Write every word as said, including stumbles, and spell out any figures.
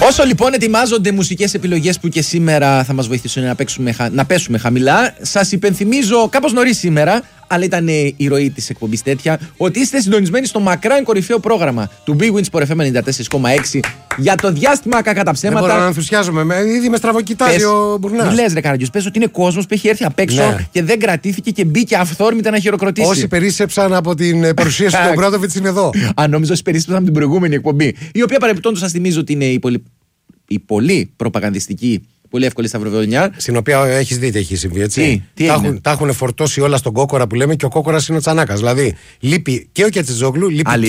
Όσο λοιπόν ετοιμάζονται μουσικές επιλογές που και σήμερα θα μας βοηθήσουν να, παίξουμε, να πέσουμε χαμηλά, σας υπενθυμίζω κάπως νωρίς σήμερα, αλλά ήταν η ροή της εκπομπής τέτοια, ότι είστε συντονισμένοι στο μακράν κορυφαίο πρόγραμμα του Big Win Sport εφ εμ ενενήντα τέσσερα κόμμα έξι για το διάστημα κακά τα ψέματα. Δεν μπορώ να ενθουσιάζομαι. Ήδη με στραβοκοιτάζει ο Μπουρνάς. Μην λες ρε Καραγκιούς, πες ότι είναι κόσμος που έχει έρθει απ' έξω, ναι, και δεν κρατήθηκε και μπήκε αυθόρμητα να χειροκροτήσει. Όσοι περίσσεψαν από την παρουσίαση του Μπράντοβιτς είναι εδώ. Αν νόμιζα όσοι περίσσεψαν από την προηγούμενη εκπομπή, η οποία παρεμπιπτόντως σας θυμίζω ότι είναι η πολύ, η πολύ προπαγανδιστική, πολύ εύκολη σταυροβολιά. Στην οποία έχεις δει τι έχει συμβεί, έτσι. Τι, τι τα, έχουν, τα έχουν φορτώσει όλα στον Κόκορα που λέμε και ο Κόκορας είναι ο Τσανάκας. Δηλαδή, λείπει και ο Κιατσιτζόγλου, λείπει